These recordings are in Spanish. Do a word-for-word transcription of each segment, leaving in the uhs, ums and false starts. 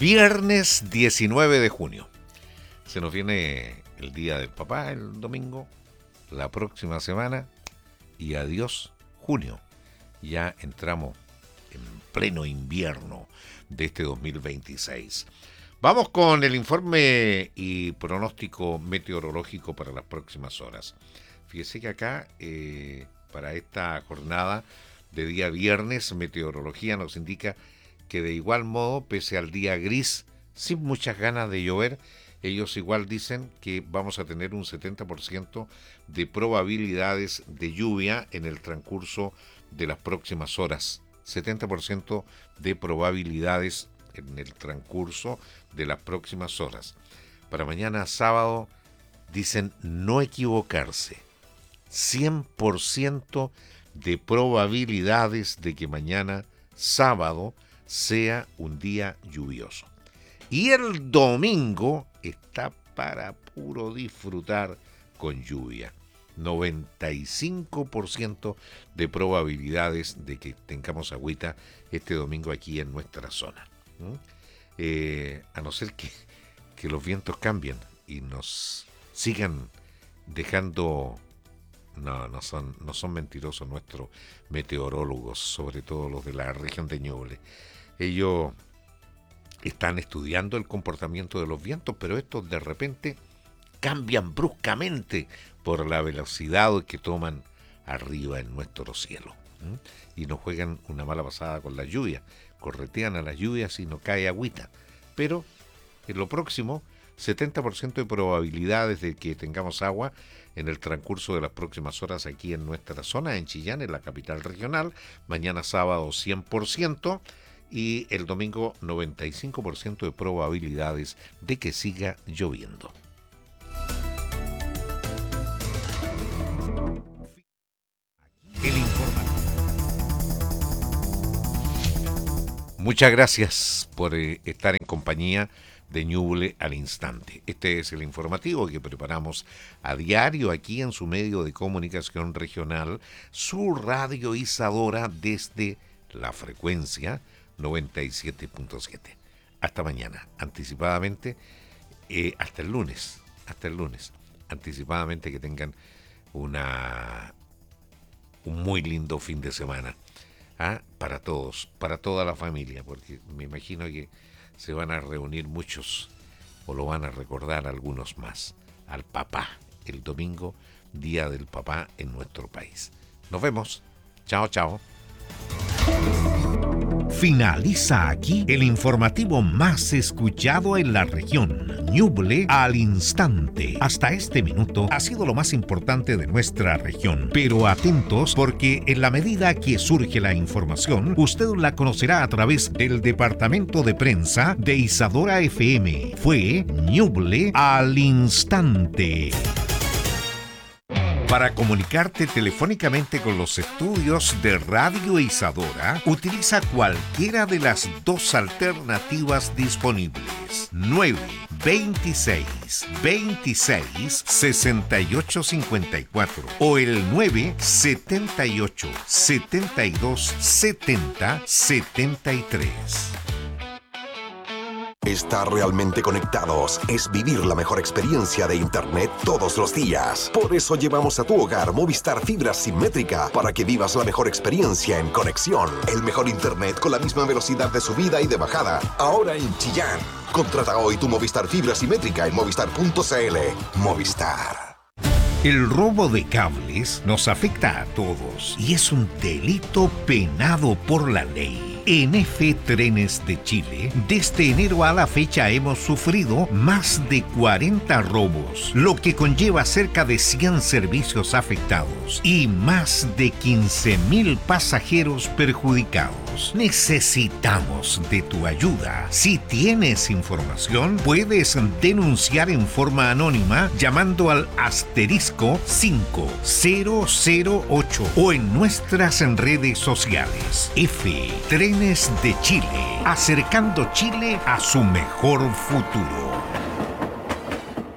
Viernes diecinueve de junio. Se nos viene el Día del Papá el domingo, la próxima semana, y adiós junio. Ya entramos en pleno invierno de este dos mil veintiséis. Vamos con el informe y pronóstico meteorológico para las próximas horas. Fíjese que acá, eh, para esta jornada de día viernes, meteorología nos indica que de igual modo, pese al día gris, sin muchas ganas de llover, ellos igual dicen que vamos a tener un setenta por ciento de probabilidades de lluvia en el transcurso de las próximas horas. setenta por ciento de probabilidades en el transcurso de las próximas horas. Para mañana sábado dicen no equivocarse. cien por ciento de probabilidades de que mañana sábado sea un día lluvioso. Y el domingo está para puro disfrutar con lluvia. noventa y cinco por ciento de probabilidades de que tengamos agüita este domingo aquí en nuestra zona. ¿Mm? Eh, a no ser que, que los vientos cambien y nos sigan dejando... No, no son, no son mentirosos nuestros meteorólogos, sobre todo los de la región de Ñuble. Ellos están estudiando el comportamiento de los vientos, pero estos de repente cambian bruscamente por la velocidad que toman arriba en nuestro cielo. ¿Mm? Y nos juegan una mala pasada con la lluvia. Corretean a las lluvias y no cae agüita. Pero en lo próximo, setenta por ciento de probabilidades de que tengamos agua en el transcurso de las próximas horas aquí en nuestra zona, en Chillán, en la capital regional. Mañana sábado cien por ciento y el domingo noventa y cinco por ciento de probabilidades de que siga lloviendo. El informe. Muchas gracias por eh, estar en compañía de Ñuble al instante. Este es el informativo que preparamos a diario aquí en su medio de comunicación regional, su radio Isadora, desde la frecuencia noventa y siete punto siete. Hasta mañana, anticipadamente, eh, hasta el lunes, hasta el lunes, anticipadamente que tengan una un muy lindo fin de semana. ¿Ah? Para todos, para toda la familia, porque me imagino que se van a reunir muchos, o lo van a recordar algunos más, al papá, el domingo, Día del Papá en nuestro país. Nos vemos. Chao, chao. Finaliza aquí el informativo más escuchado en la región, Ñuble al instante. Hasta este minuto ha sido lo más importante de nuestra región, pero atentos porque en la medida que surge la información, usted la conocerá a través del departamento de prensa de Isadora F M. Fue Ñuble al instante. Para comunicarte telefónicamente con los estudios de Radio Isadora, utiliza cualquiera de las dos alternativas disponibles. nueve veintiséis veintiséis sesenta y ocho cincuenta y cuatro o el nueve setenta y ocho setenta y dos setenta setenta y tres. Estar realmente conectados es vivir la mejor experiencia de Internet todos los días. Por eso llevamos a tu hogar Movistar Fibra Simétrica para que vivas la mejor experiencia en conexión. El mejor Internet con la misma velocidad de subida y de bajada. Ahora en Chillán. Contrata hoy tu Movistar Fibra Simétrica en movistar punto cl. Movistar. El robo de cables nos afecta a todos y es un delito penado por la ley. En F Trenes de Chile, desde enero a la fecha hemos sufrido más de cuarenta robos, lo que conlleva cerca de cien servicios afectados y más de quince mil pasajeros perjudicados. Necesitamos de tu ayuda. Si tienes información, puedes denunciar en forma anónima llamando al asterisco cinco cero cero ocho o en nuestras redes sociales. F Trenes de Chile, acercando Chile a su mejor futuro.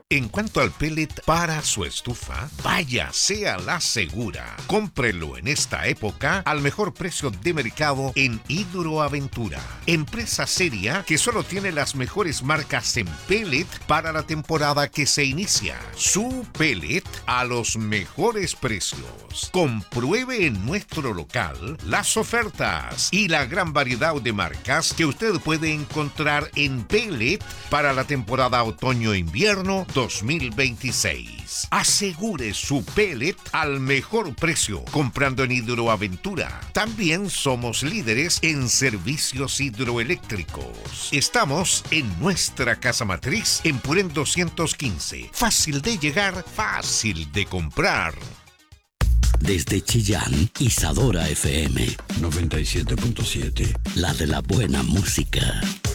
En cuanto al pellet para su estufa, vaya, sea la segura. Cómprelo en esta época al mejor precio de mercado en Hidroaventura. Empresa seria que solo tiene las mejores marcas en pellet para la temporada que se inicia. Su pellet a los mejores precios. Compruebe en nuestro local las ofertas y la gran variedad de marcas que usted puede encontrar en pellet para la temporada otoño-invierno dos mil veintiséis. Asegure su pellet al mejor precio comprando en Hidroaventura. También somos líderes en servicios hidroeléctricos. Estamos en nuestra casa matriz en Purén doscientos quince. Fácil de llegar, fácil de comprar. Desde Chillán, Isadora F M noventa y siete punto siete. La de la buena música.